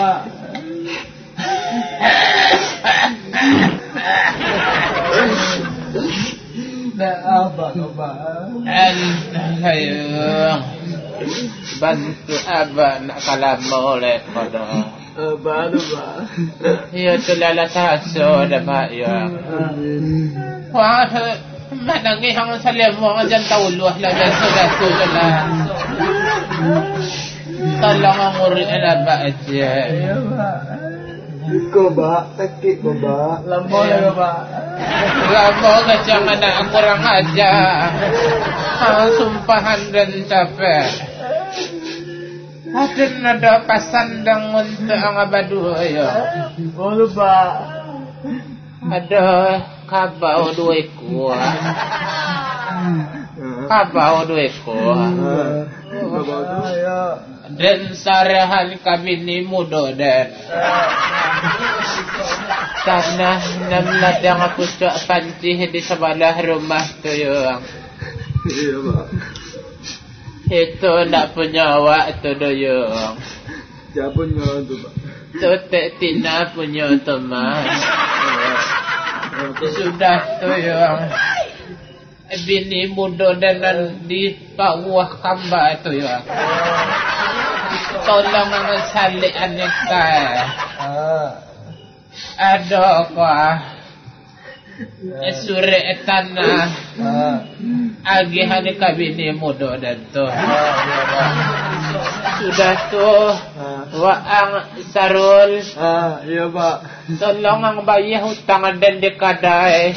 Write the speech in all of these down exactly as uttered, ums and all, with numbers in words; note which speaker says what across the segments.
Speaker 1: Nah, apa coba?
Speaker 2: Ayo bantu abah nak kalam oleh pada
Speaker 1: Apa coba?
Speaker 2: ya tulala taso dapat ya. Wah, mana ni hang salim mo jan tawluh la dan sudah sudah. Tolong ngurus abah aja.
Speaker 1: Ya, Pak. Iko, Pak. Sakit, Pak. Lambau ya, Pak.
Speaker 2: Lambau kacang anak kurang aja. Ah, sumpahan dan capek. Ada nada pasandang untuk ang abadu ayo.
Speaker 1: Boleh, Pak.
Speaker 2: Ada kabau dua ekor. Kabau dua ekor.
Speaker 1: Ya.
Speaker 2: Dan sarahan kami ni muda dan tanah enam ladang aku cak pancih di sebelah rumah tu yang
Speaker 1: Iya, Pak.
Speaker 2: itu nak punya awak tu doyong.
Speaker 1: Siapa punya tu, Pak?
Speaker 2: Tu tak tina punya teman. Sudah tu yang bini muda dan di bawah kamba tu ya. Tolong ang salik aneka. Ada kah? Sure tanah. Agi hari kabini muda dan tu. Sudah tu waang sarul.
Speaker 1: Ah, iya, Pak.
Speaker 2: Tolong ang bayar hutang dan dekadai.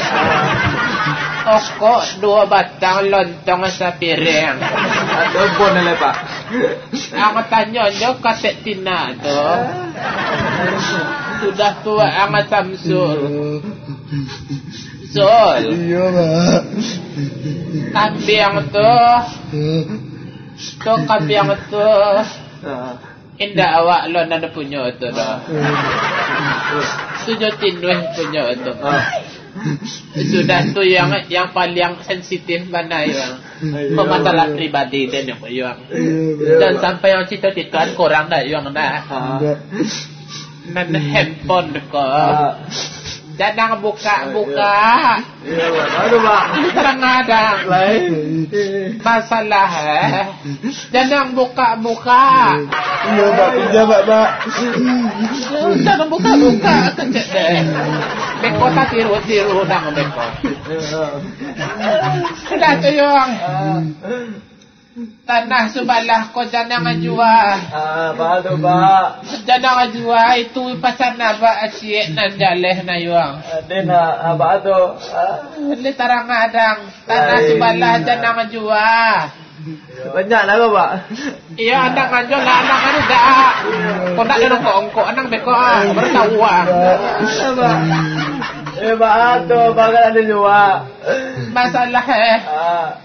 Speaker 2: Okok dua batang lontong sa piring.
Speaker 1: Ada pun lah, Pak.
Speaker 2: Ang tanya nyo katek tina tu. Sudah tua ang Samsul. Sol.
Speaker 1: Iya, Pak.
Speaker 2: Kambiang tu. Tu kambiang tu. Indah awak lo nanda punya tu dah. Tujuh tinweh punya tu. Sudah tu yang yang paling sensitif mana yang pemasalah pribadi dan yang yang dan sampai yang cerita tituan korang dah yang dah nan handphone kau jangan buka-buka.
Speaker 1: Iya, Pak. Aduh, Pak.
Speaker 2: Kadang-kadang masalah eh. Jangan buka-buka.
Speaker 1: Iya, Pak. Iya, Pak, Pak.
Speaker 2: Jangan buka-buka kecek deh. Beko tak tiru-tiru nang beko. Sudah tu yang tanah sebelah kau jangan jual.
Speaker 1: Ah, Pak, tu, Pak.
Speaker 2: Jangan jual itu pasal naba asyik nan jaleh na yuang.
Speaker 1: Ada nak apa tu?
Speaker 2: Ini tarang-adang tanah sebelah jangan jual.
Speaker 1: Banyak lah, Pak.
Speaker 2: Iya, anak anjo lah, anak anu dah. Kau nak ada ongko, anak beko ah, baru tahu ah.
Speaker 1: Pak. Eh, Pak, tu, Pak, kan ada jual.
Speaker 2: Masalah eh.
Speaker 1: Ah.